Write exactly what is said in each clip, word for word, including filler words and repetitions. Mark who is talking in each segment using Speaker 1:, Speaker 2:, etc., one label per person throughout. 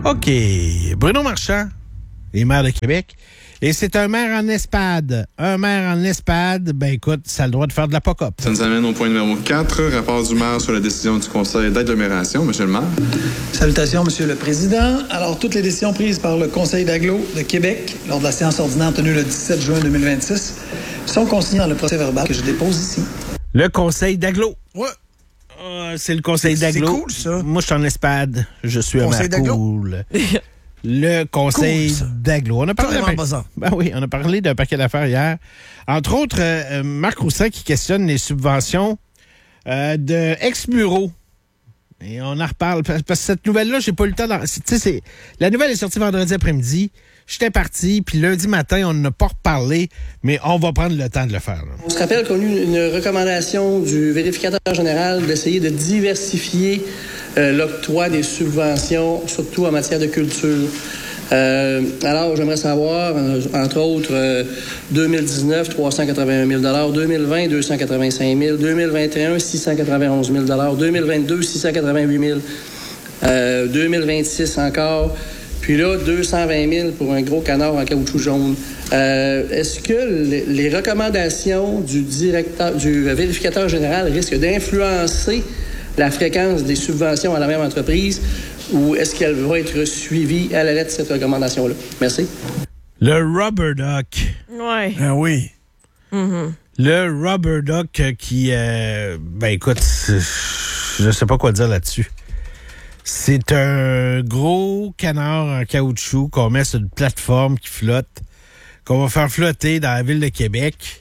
Speaker 1: OK. Bruno Marchand est maire de Québec. Et c'est un maire en ESPAD. Un maire en ESPAD, ben écoute, ça a le droit de faire de la pop-up.
Speaker 2: Ça nous amène au point numéro quatre, rapport du maire sur la décision du conseil d'agglomération. Monsieur le maire.
Speaker 3: Salutations, Monsieur le Président. Alors, toutes les décisions prises par le conseil d'agglo de Québec lors de la séance ordinaire tenue le dix-sept juin deux mille vingt-six sont consignées dans le procès-verbal que je dépose ici.
Speaker 1: Le conseil d'agglo.
Speaker 4: Ouais.
Speaker 1: Euh, c'est le conseil d'agglo.
Speaker 4: C'est cool, ça.
Speaker 1: Moi, je suis en ESPAD. Je suis un
Speaker 4: Conseil
Speaker 1: maire cool. Le conseil
Speaker 4: Cool, ça.
Speaker 1: d'agglo. On a parlé
Speaker 4: Carrément
Speaker 1: d'un-
Speaker 4: pas ça.
Speaker 1: Ben oui, on a parlé d'un paquet d'affaires hier. Entre autres, euh, Marc Roussin qui questionne les subventions euh, de ex-bureaux. Et on en reparle. Parce parce que cette nouvelle-là, j'ai pas eu le temps d'en... Tu sais, c'est... la nouvelle est sortie vendredi après-midi. J'étais parti, puis lundi matin, on n'a pas reparlé, mais on va prendre le temps de le faire. Là.
Speaker 5: On se rappelle qu'on a eu une recommandation du vérificateur général d'essayer de diversifier euh, l'octroi des subventions, surtout en matière de culture. Euh, alors, j'aimerais savoir, euh, entre autres, euh, deux mille dix-neuf, trois cent quatre-vingt-un mille dollars, deux mille vingt, deux cent quatre-vingt-cinq mille, deux mille vingt et un, six cent quatre-vingt-onze mille dollars, deux mille vingt-deux, six cent quatre-vingt-huit mille, euh, deux mille vingt-six encore. Puis là, deux cent vingt mille pour un gros canard en caoutchouc jaune. Euh, est-ce que les, les recommandations du directeur, du vérificateur général risquent d'influencer la fréquence des subventions à la même entreprise ou est-ce qu'elle va être suivie à la lettre cette recommandation-là? Merci.
Speaker 1: Le Rubber Duck.
Speaker 6: Ouais.
Speaker 4: Ah oui.
Speaker 6: Mm-hmm.
Speaker 1: Le Rubber Duck qui... Euh, ben écoute, c'est- je sais pas quoi dire là-dessus. C'est un gros canard en caoutchouc qu'on met sur une plateforme qui flotte, qu'on va faire flotter dans la ville de Québec.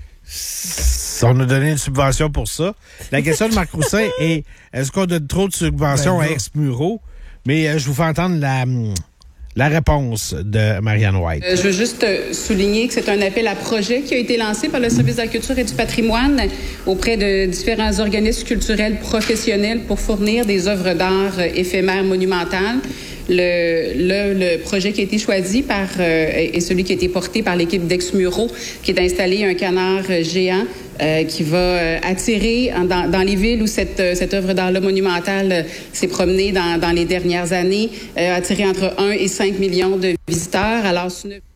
Speaker 1: On a donné une subvention pour ça. La question de Marc Roussin est, est-ce qu'on donne trop de subventions
Speaker 4: Ben
Speaker 1: à
Speaker 4: là.
Speaker 1: ex-muraux? Mais euh, je vous fais entendre la, la réponse de Marianne White.
Speaker 7: Euh, je veux juste euh, souligner que c'est un appel à projet qui a été lancé par le Service de la culture et du patrimoine auprès de différents organismes culturels professionnels pour fournir des œuvres d'art euh, éphémères monumentales. Le, le, le projet qui a été choisi par euh, est celui qui a été porté par l'équipe d'Ex-Muraux, qui est d'installer un canard euh, géant euh, qui va euh, attirer en- dans, dans les villes où cette, euh, cette œuvre d'art-là monumentale euh, s'est promenée dans, dans les dernières années, euh, attirer entre un et cinq millions de visiteurs. Alors, c'est une...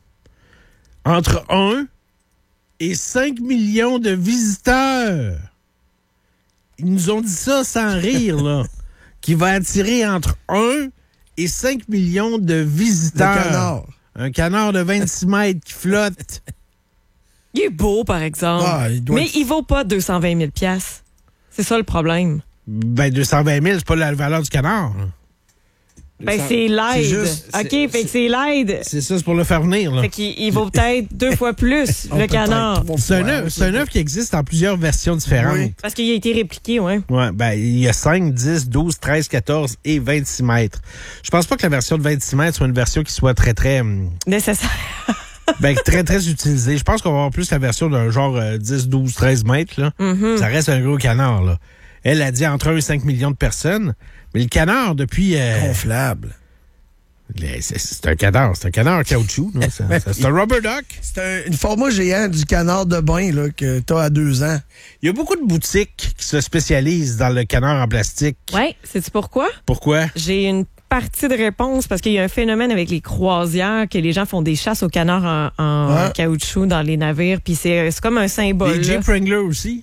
Speaker 1: Entre un et cinq millions de visiteurs. Ils nous ont dit ça sans rire, là. Qui va attirer entre un et cinq millions de visiteurs.
Speaker 4: Le canard.
Speaker 1: Un canard de vingt-six mètres qui flotte.
Speaker 6: Il est beau, par exemple.
Speaker 4: Ah, il doit
Speaker 6: Mais
Speaker 4: être-
Speaker 6: il vaut pas deux cent vingt mille piastres. C'est ça le problème.
Speaker 1: Ben, deux cent vingt mille, c'est pas la valeur du canard. là.
Speaker 6: Ben,
Speaker 1: deux cents
Speaker 6: c'est l'aide.
Speaker 4: c'est juste-
Speaker 6: OK,
Speaker 1: c'est-
Speaker 6: fait que c'est l'aide.
Speaker 1: C'est ça, c'est pour le faire venir, là.
Speaker 6: Fait qu'il il vaut peut-être deux fois plus,
Speaker 4: Oh,
Speaker 6: le
Speaker 4: peut-être
Speaker 6: canard.
Speaker 4: trois
Speaker 1: C'est un
Speaker 4: fois,
Speaker 1: œuvre, c'est un œuvre qui existe en plusieurs versions différentes.
Speaker 4: Oui.
Speaker 6: Parce qu'il a été répliqué, ouais.
Speaker 1: Ouais, ben, il y a cinq, dix, douze, treize, quatorze et vingt-six mètres. Je pense pas que la version de vingt-six mètres soit une version qui soit très, très, hum,
Speaker 6: Nécessaire.
Speaker 1: ben, très, très utilisée. Je pense qu'on va avoir plus la version d'un genre euh, dix, douze, treize mètres, là.
Speaker 6: Mm-hmm.
Speaker 1: Ça reste un gros canard, là. Elle a dit entre un et cinq millions de personnes. Mais le canard, depuis, euh,
Speaker 4: Gonflable.
Speaker 1: les- c'est, c'est un canard. C'est un canard en caoutchouc, là. C'est, c'est- c'est un rubber duck.
Speaker 4: C'est un, une format géant du canard de bain là, que t'as à deux ans.
Speaker 1: Il y a beaucoup de boutiques qui se spécialisent dans le canard en plastique.
Speaker 6: Ouais, sais-tu pourquoi?
Speaker 1: Pourquoi?
Speaker 6: J'ai une partie de réponse parce qu'il y a un phénomène avec les croisières que les gens font des chasses aux canards en, en
Speaker 4: Ouais.
Speaker 6: caoutchouc dans les navires, puis c'est c'est comme un symbole.
Speaker 1: Les
Speaker 6: là.
Speaker 1: Jeep Wrangler aussi.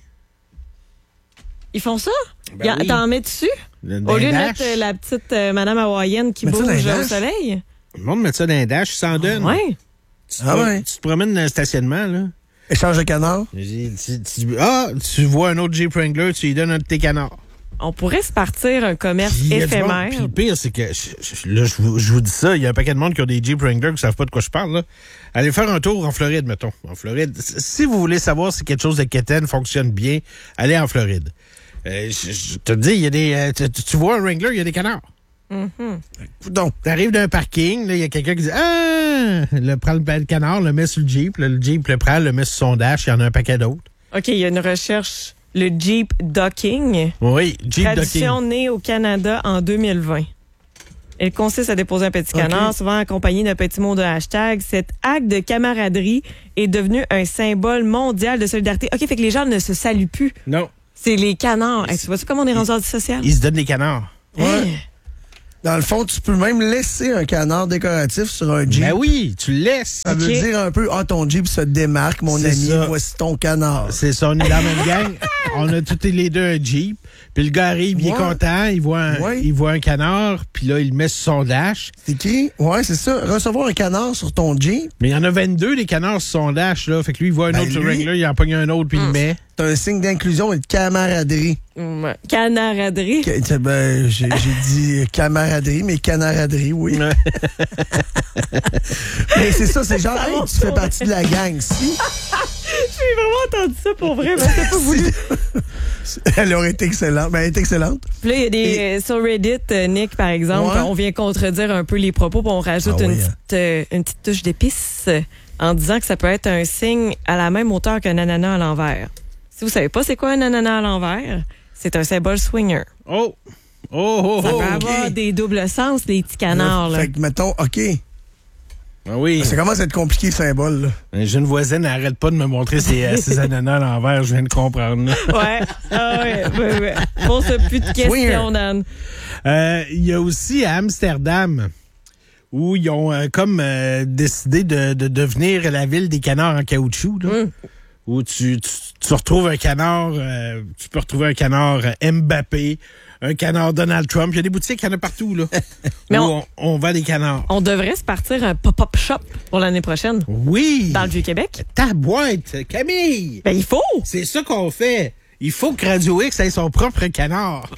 Speaker 6: Ils font ça?
Speaker 1: Ben
Speaker 6: Y a-
Speaker 1: oui.
Speaker 6: T'en mets dessus?
Speaker 1: Le-
Speaker 6: Au lieu de
Speaker 1: dans
Speaker 6: mettre
Speaker 1: dash.
Speaker 6: euh, la petite euh, madame hawaïenne qui
Speaker 4: Mets ça
Speaker 6: bouge
Speaker 4: dans les
Speaker 6: au
Speaker 4: dash?
Speaker 6: soleil?
Speaker 1: Le monde met ça dans un dash, ils s'en donne.
Speaker 6: Ouais.
Speaker 1: Tu, te
Speaker 4: Ah
Speaker 1: pro-
Speaker 4: ouais.
Speaker 1: tu te promènes dans le stationnement, là.
Speaker 4: Échange de canard.
Speaker 1: J'ai- tu- tu- ah, tu vois un autre Jeep Wrangler, tu lui donnes un de tes canards.
Speaker 6: On pourrait se partir un commerce
Speaker 1: Puis, il y a du monde-
Speaker 6: éphémère.
Speaker 1: Puis le pire, c'est que, je- je- là, je vous, je vous dis ça, il y a un paquet de monde qui ont des Jeep Wrangler qui ne savent pas de quoi je parle, là. Allez faire un tour en Floride, mettons. En Floride. Si vous voulez savoir si quelque chose de quétaine fonctionne bien, allez en Floride. Euh, je, je te dis, il y a des, euh, tu, tu vois un Wrangler, il y a des canards.
Speaker 4: Donc,
Speaker 1: T'arrives d'un parking, là, il y a quelqu'un qui dit Ah! Le, prend le, le canard, le met sur le Jeep, là, le Jeep le prend, le met sur son dash, il y en a un paquet d'autres.
Speaker 6: OK, il y a une recherche. Le Jeep Docking.
Speaker 1: Oui, Jeep
Speaker 6: Tradition
Speaker 1: Docking.
Speaker 6: née au Canada en deux mille vingt. Elle consiste à déposer un petit canard, souvent accompagné d'un petit mot de hashtag. Cet acte de camaraderie est devenu un symbole mondial de solidarité. OK, fait que les gens ne se saluent plus.
Speaker 1: Non,
Speaker 6: C'est les canards. Hey, tu vois-tu comment on est rendu en social?
Speaker 1: ils se donnent des canards.
Speaker 4: ouais. Dans le fond, tu peux même laisser un canard décoratif sur un Jeep.
Speaker 1: Ben oui, tu le laisses.
Speaker 4: Ça veut
Speaker 6: Ok.
Speaker 4: dire un peu, ah, ton Jeep se démarque, mon
Speaker 1: C'est
Speaker 4: ami,
Speaker 1: ça.
Speaker 4: voici ton canard.
Speaker 1: C'est ça, on est dans la même gang. On a tous les deux un Jeep. Puis le gars arrive, il est
Speaker 4: Ouais.
Speaker 1: content, il voit, un,
Speaker 4: Ouais.
Speaker 1: il voit un canard, puis là, il le met sur son dash.
Speaker 4: C'est écrit, ouais, c'est ça, recevoir un canard sur ton Jeep,
Speaker 1: Mais il y en a vingt-deux, des canards sur son dash, là. Fait que lui, il voit un
Speaker 4: Ben
Speaker 1: autre sur
Speaker 4: lui-
Speaker 1: Wrangler, il en pogne un autre, puis il le met.
Speaker 4: c'est un signe d'inclusion et de camaraderie.
Speaker 6: Hum, Canaraderie.
Speaker 4: Que- Ben, j'ai j'ai dit camaraderie, mais canaraderie, oui.
Speaker 1: Ouais.
Speaker 4: Mais c'est ça, c'est genre, hey, tu fais partie de la gang. Si,
Speaker 6: J'ai vraiment entendu ça pour vrai, mais c'est pas voulu.
Speaker 4: elle aurait été excellente. Ben, elle est excellente.
Speaker 6: Puis là, il y a des, euh, sur Reddit, euh, Nick, par exemple,
Speaker 4: Ouais.
Speaker 6: on vient contredire un peu les propos, puis on rajoute
Speaker 4: Ah
Speaker 6: une,
Speaker 4: oui, hein.
Speaker 6: petite, euh, une petite touche d'épice euh, en disant que ça peut être un signe à la même hauteur qu'un ananas à l'envers. Si vous savez pas c'est quoi un ananas à l'envers, c'est un symbole swinger.
Speaker 1: Oh! Oh, oh,
Speaker 6: Ça
Speaker 1: oh!
Speaker 6: peut avoir des doubles sens, les petits canards. Là.
Speaker 4: Fait que, mettons, OK.
Speaker 1: Ah oui.
Speaker 4: Ça commence à être compliqué, le symbole, là.
Speaker 1: Une jeune voisine n'arrête pas de me montrer ses, euh, ses ananas à l'envers, je viens de comprendre. là.
Speaker 6: Ouais, ah ouais, ouais, ouais. Pose plus de questions,
Speaker 4: Swinger.
Speaker 6: Dan.
Speaker 1: Euh, Il y a aussi à Amsterdam où ils ont euh, comme euh, décidé de, de devenir la ville des canards en caoutchouc. Là,
Speaker 6: Mm.
Speaker 1: où tu, tu, tu retrouves un canard, euh, tu peux retrouver un canard euh, Mbappé, un canard Donald Trump. Il y a des boutiques, il y en a partout là,
Speaker 6: Mais
Speaker 1: où
Speaker 6: on-
Speaker 1: on, on vend des canards.
Speaker 6: On devrait se partir un pop-up shop pour l'année prochaine
Speaker 1: Oui!
Speaker 6: dans le Vieux-Québec.
Speaker 1: Ta boîte, Camille!
Speaker 6: Ben, il faut!
Speaker 1: C'est ça qu'on fait. Il faut que Radio X ait son propre canard.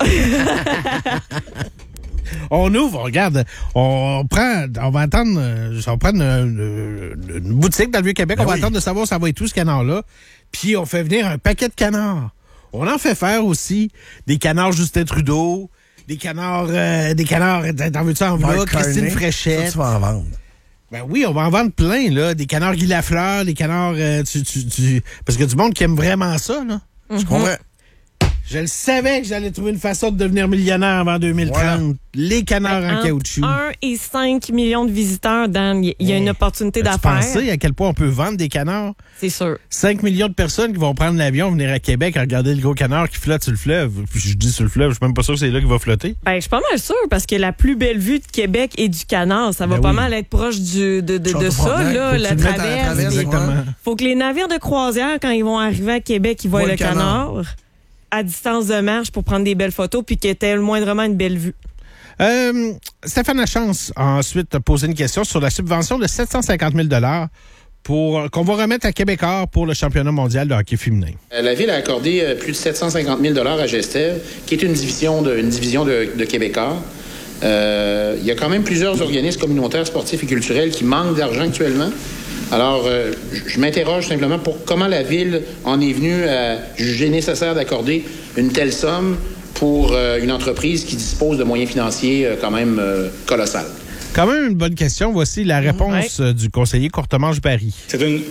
Speaker 1: On ouvre, on regarde, on prend, on va attendre, euh, on prend une, une- une boutique dans le Vieux-Québec,
Speaker 4: Ben
Speaker 1: on va
Speaker 4: oui.
Speaker 1: attendre de savoir ça va être tout ce canard-là, puis on fait venir un paquet de canards. On en fait faire aussi des canards Justin Trudeau, des canards, euh, des canards, t'en veux-tu en voilà,
Speaker 4: Mark
Speaker 1: Christine
Speaker 4: Carney,
Speaker 1: Fréchette.
Speaker 4: ça, tu vas en vendre.
Speaker 1: Ben oui, on va en vendre plein, là. Des canards Guy Lafleur, des canards, euh, tu, tu, tu, parce que du monde qui aime vraiment ça, là.
Speaker 4: Je comprends.
Speaker 1: Je le savais que j'allais trouver une façon de devenir millionnaire avant deux mille trente.
Speaker 4: Voilà.
Speaker 1: Les canards en
Speaker 6: Entre
Speaker 1: caoutchouc.
Speaker 6: un et cinq millions de visiteurs, Dan. Il y a une opportunité
Speaker 1: Tu
Speaker 6: d'affaires.
Speaker 1: pensais à quel point on peut vendre des canards?
Speaker 6: C'est sûr.
Speaker 1: cinq millions de personnes qui vont prendre l'avion, venir à Québec à regarder le gros canard qui flotte sur le fleuve. Puis je dis sur le fleuve, je suis même pas sûr que c'est là qu'il va flotter.
Speaker 6: Ben, je suis pas mal sûre parce que la plus belle vue de Québec et du canard, ça va
Speaker 1: Ben
Speaker 6: pas
Speaker 1: oui.
Speaker 6: mal être proche du, de, de,
Speaker 4: Château
Speaker 6: de ça,
Speaker 4: Frontenac.
Speaker 6: là,
Speaker 4: Faut que
Speaker 6: la
Speaker 4: tu le mettes à la
Speaker 6: traverse.
Speaker 4: traverse,
Speaker 6: puis
Speaker 1: Exactement.
Speaker 6: faut que les navires de croisière, quand ils vont arriver à Québec, ils voient
Speaker 4: Voient
Speaker 6: le
Speaker 4: le canard.
Speaker 6: canard à distance de marche pour prendre des belles photos puis qu'il y ait moindrement une belle vue.
Speaker 1: Euh, Stéphane Lachance a ensuite posé une question sur la subvention de sept cent cinquante mille dollars pour qu'on va remettre à Québécois pour le championnat mondial de hockey féminin.
Speaker 8: Euh, La Ville a accordé euh, plus de sept cent cinquante mille dollars à Gestel, qui est une division de, une division de, de Québécois. Euh, il y a quand même plusieurs organismes communautaires, sportifs et culturels qui manquent d'argent actuellement. Alors, euh, je je m'interroge simplement pour comment la Ville en est venue à juger nécessaire d'accorder une telle somme pour euh, une entreprise qui dispose de moyens financiers euh, quand même euh, colossales.
Speaker 1: Quand même une bonne question. Voici la réponse euh, du conseiller Courtemanche-Barry.
Speaker 9: C'est une-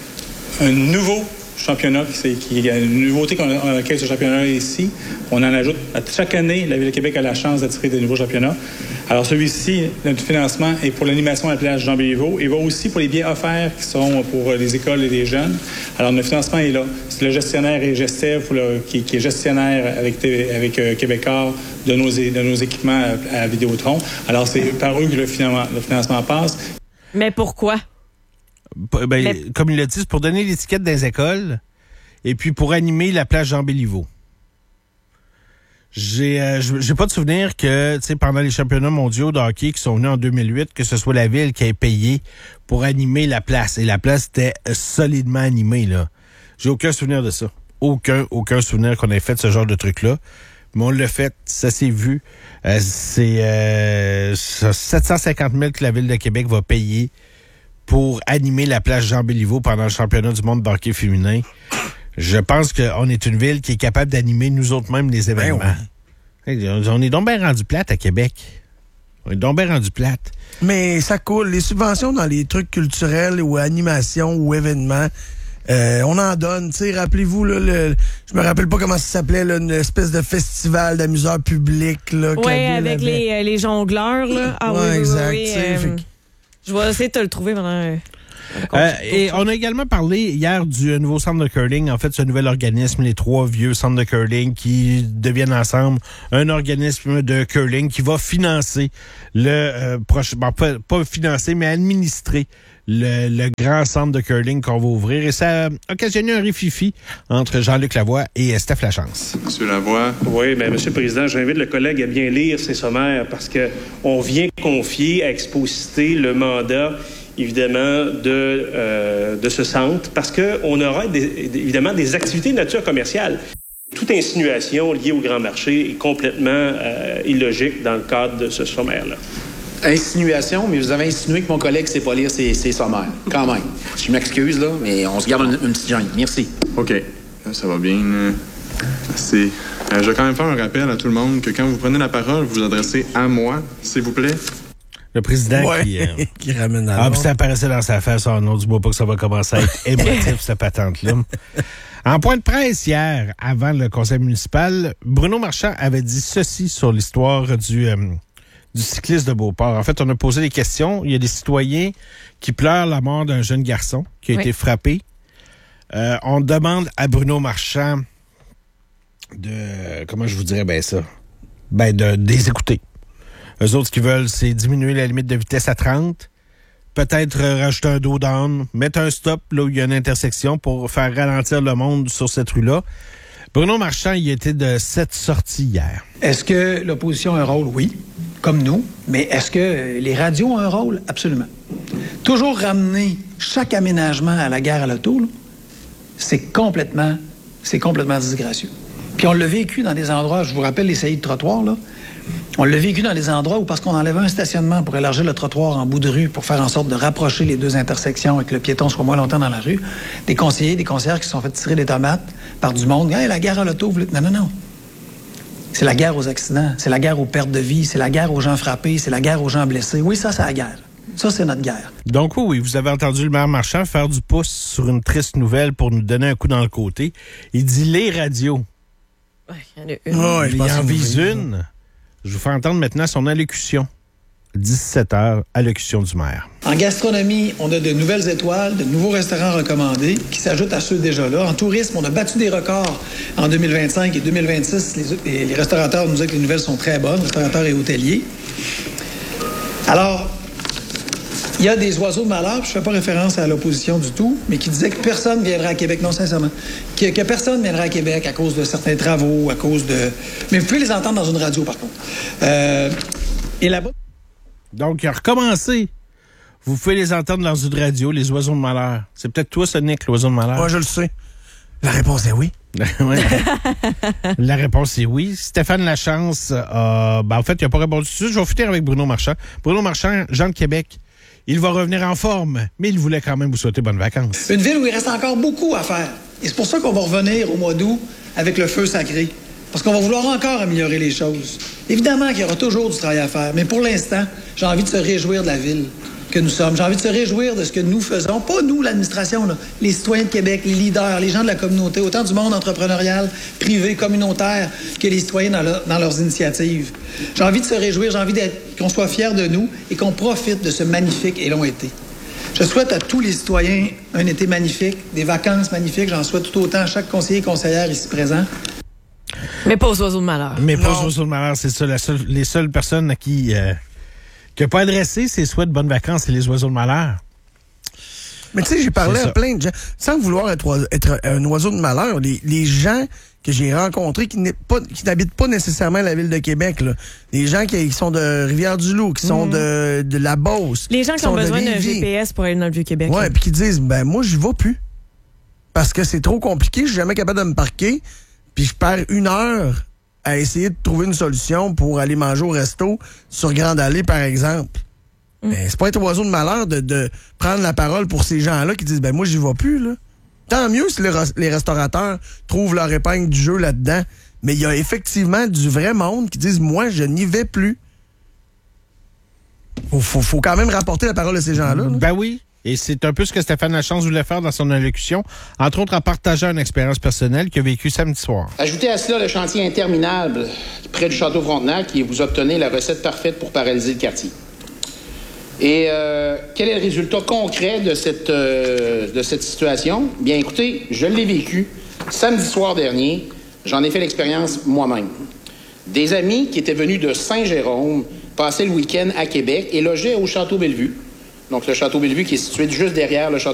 Speaker 9: un nouveau championnat, qui, c'est- qui est une nouveauté qu'on a- à laquelle ce championnat est ici. On en ajoute. À chaque année, la Ville de Québec a la chance d'attirer de nouveaux championnats. Alors celui-ci, notre financement est pour l'animation à la plage Jean-Béliveau et va aussi pour les billets offerts qui sont pour les écoles et les jeunes. Alors notre financement est là. C'est le gestionnaire et Gestev le- qui, qui est gestionnaire avec, T V avec euh, Québécois de nos, é- de nos équipements à, à Vidéotron. Alors c'est par eux que le financement, le financement passe.
Speaker 6: Mais pourquoi?
Speaker 1: P- ben,
Speaker 6: Mais-
Speaker 1: Comme il l'a dit, c'est pour donner l'étiquette des écoles et puis pour animer la plage Jean-Béliveau. J'ai euh, j'ai pas de souvenir que, tu sais, pendant les championnats mondiaux de hockey qui sont venus en deux mille huit, que ce soit la Ville qui ait payé pour animer la place. Et la place était euh, solidement animée, là. J'ai aucun souvenir de ça. Aucun, aucun souvenir qu'on ait fait ce genre de truc-là. Mais on l'a fait, ça s'est vu. Euh, c'est euh, sept cent cinquante mille que la Ville de Québec va payer pour animer la place Jean-Béliveau pendant le championnat du monde de hockey féminin. Je pense qu'on est une ville qui est capable d'animer nous autres mêmes les événements. Hey, on est donc bien rendu plate à Québec. On est donc bien rendu plate.
Speaker 4: Mais ça coule. Les subventions dans les trucs culturels ou animations ou événements, euh, on en donne. Tu sais, rappelez-vous, là, le, je me rappelle pas comment ça s'appelait, là, une espèce de festival d'amuseurs publics. Là, que
Speaker 6: Oui,
Speaker 4: la ville
Speaker 6: avec
Speaker 4: avait.
Speaker 6: les, euh, les jongleurs. Là. Ah
Speaker 4: Ouais,
Speaker 6: oui, oui,
Speaker 4: exact,
Speaker 6: oui,
Speaker 4: tu sais,
Speaker 6: euh,
Speaker 4: fait que-
Speaker 6: je vais essayer de te le trouver pendant...
Speaker 1: Euh, et on a également parlé hier du nouveau centre de curling, en fait, ce nouvel organisme, les trois vieux centres de curling qui deviennent ensemble un organisme de curling qui va financer le euh, proche, bon, pas, pas financer, mais administrer le, le grand centre de curling qu'on va ouvrir. Et ça a occasionné un rififi entre Jean-Luc Lavoie et Steph Lachance.
Speaker 2: Monsieur Lavoie.
Speaker 10: Oui, bien, Monsieur le Président, j'invite le collègue à bien lire ces sommaires parce que on vient confier à Exposité le mandat évidemment, de, euh, de ce centre, parce qu'on aura des, évidemment des activités de nature commerciale. Toute insinuation liée au grand marché est complètement euh, illogique dans le cadre de ce sommaire-là.
Speaker 8: Insinuation, mais vous avez insinué que mon collègue ne sait pas lire ses, ses sommaires. Quand même. Je m'excuse, là, mais on se garde une, une petite gêne. Merci.
Speaker 2: OK. Ça va bien. C'est... Euh, je vais quand même faire un rappel à tout le monde que quand vous prenez la parole, vous vous adressez à moi, s'il vous plaît.
Speaker 1: Le président
Speaker 4: ouais,
Speaker 1: qui, euh,
Speaker 4: qui ramène à
Speaker 1: Ah, puis ça apparaissait dans sa face. Oh non, dis-moi pas que ça va commencer à être émotif, cette patente-là. En point de presse hier, avant le conseil municipal, Bruno Marchand avait dit ceci sur l'histoire du, euh, du cycliste de Beauport. En fait, on a posé des questions. Il y a des citoyens qui pleurent la mort d'un jeune garçon qui a oui. été frappé. Euh, on demande à Bruno Marchand de... Comment je vous dirais bien ça? Ben, de, de les écouter. Eux autres, ce qu'ils veulent, c'est diminuer la limite de vitesse à trente, peut-être rajouter un dos down, mettre un stop là où il y a une intersection pour faire ralentir le monde sur cette rue-là. Bruno Marchand, il était de cette sortie hier.
Speaker 3: Est-ce que l'opposition a un rôle? Oui, comme nous. Mais est-ce que les radios ont un rôle? Absolument. Toujours ramener chaque aménagement à la gare à l'auto, là, c'est complètement, c'est complètement disgracieux. Puis on l'a vécu dans des endroits, je vous rappelle les saillies de trottoir, là. On l'a vécu dans des endroits où, parce qu'on enlevait un stationnement pour élargir le trottoir en bout de rue, pour faire en sorte de rapprocher les deux intersections et que le piéton soit moins longtemps dans la rue, des conseillers, des conseillères qui se sont fait tirer des tomates par du monde. Hey, la guerre à l'auto, vous... Non, non, non. C'est la guerre aux accidents, c'est la guerre aux pertes de vie, c'est la guerre aux gens frappés, c'est la guerre aux gens blessés. Oui, ça, c'est la guerre. Ça, c'est notre guerre.
Speaker 1: Donc oui, oui, vous avez entendu le maire Marchand faire du pouce sur une triste nouvelle pour nous donner un coup dans le côté. Il dit les radios.
Speaker 6: Ouais, il y en a une.
Speaker 1: Oh, il en vise une. Je vous fais entendre maintenant son allocution. dix-sept heures, allocution du maire.
Speaker 3: En gastronomie, on a de nouvelles étoiles, de nouveaux restaurants recommandés qui s'ajoutent à ceux déjà là. En tourisme, on a battu des records en deux mille vingt-cinq et deux mille vingt-six. Les, les restaurateurs nous disent que les nouvelles sont très bonnes, restaurateurs et hôteliers. Alors, il y a des oiseaux de malheur, je ne fais pas référence à l'opposition du tout, mais qui disaient que personne ne viendra à Québec, non, sincèrement, que, que personne ne viendra à Québec à cause de certains travaux, à cause de... Mais vous pouvez les entendre dans une radio, par contre. Euh, et là-bas...
Speaker 1: Donc, il a recommencé. Vous pouvez les entendre dans une radio, les oiseaux de malheur. C'est peut-être toi, ça, Nick, l'oiseau de malheur.
Speaker 4: Moi, je le sais. La réponse est oui.
Speaker 1: La réponse est oui. Stéphane Lachance, euh, ben, en fait, il n'a pas répondu tout de suite. Je vais finir avec Bruno Marchand. Bruno Marchand, Jean de Québec. Il va revenir en forme, mais il voulait quand même vous souhaiter bonnes vacances.
Speaker 3: Une ville où il reste encore beaucoup à faire. Et c'est pour ça qu'on va revenir au mois d'août avec le feu sacré. Parce qu'on va vouloir encore améliorer les choses. Évidemment qu'il y aura toujours du travail à faire, mais pour l'instant, j'ai envie de se réjouir de la ville que nous sommes. J'ai envie de se réjouir de ce que nous faisons. Pas nous, l'administration, là. Les citoyens de Québec, les leaders, les gens de la communauté, autant du monde entrepreneurial, privé, communautaire, que les citoyens dans, leur, dans leurs initiatives. J'ai envie de se réjouir, j'ai envie d'être, qu'on soit fiers de nous et qu'on profite de ce magnifique et long été. Je souhaite à tous les citoyens un été magnifique, des vacances magnifiques. J'en souhaite tout autant à chaque conseiller et conseillère ici présent.
Speaker 6: Mais pas aux oiseaux de malheur.
Speaker 1: Mais pas aux oiseaux de malheur, c'est ça. La seule, les seules personnes à qui... Euh... qui n'a pas adressé ses souhaits de bonnes vacances, c'est les oiseaux de malheur.
Speaker 4: Mais tu sais, j'ai parlé à plein de gens, sans vouloir être, être un oiseau de malheur, les, les gens que j'ai rencontrés qui, pas, qui n'habitent pas nécessairement la ville de Québec, là. Les gens qui, qui sont de Rivière-du-Loup, qui sont mmh. de, de la Beauce.
Speaker 6: Les gens qui, qui ont besoin d'un G P S pour aller dans le Vieux-Québec.
Speaker 4: Ouais, puis qui disent, ben moi, j'y vais plus. Parce que c'est trop compliqué, je suis jamais capable de me parquer, puis je perds une heure à essayer de trouver une solution pour aller manger au resto sur Grande Allée, par exemple. Mm. Ben, c'est pas être oiseau de malheur de, de prendre la parole pour ces gens-là qui disent « ben moi, j'y vais plus, là ». Tant mieux si les, les restaurateurs trouvent leur épingle du jeu là-dedans. Mais il y a effectivement du vrai monde qui disent « moi, je n'y vais plus ». Faut, faut, faut quand même rapporter la parole à ces gens-là. Là.
Speaker 1: Ben oui. Et c'est un peu ce que Stéphane Lachance voulait faire dans son allocution, entre autres en partageant une expérience personnelle qu'il a vécue samedi soir.
Speaker 8: Ajoutez à cela le chantier interminable près du Château Frontenac qui vous obtenez la recette parfaite pour paralyser le quartier. Et euh, quel est le résultat concret de cette, euh, de cette situation? Bien, écoutez, je l'ai vécu samedi soir dernier. J'en ai fait l'expérience moi-même. Des amis qui étaient venus de Saint-Jérôme passaient le week-end à Québec et logeaient au Château Bellevue. Donc, le Château Bellevue qui est situé juste derrière le Château